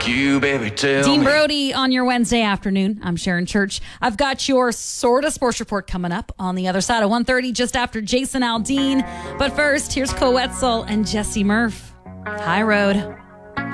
You, baby, tell Dean me. Brody on your Wednesday afternoon. I'm Sharon Church. I've got your Sorta Sports Report coming up on the other side of 1:30, just after Jason Aldean. But first, here's Cole Wetzel and Jesse Murph. High Road.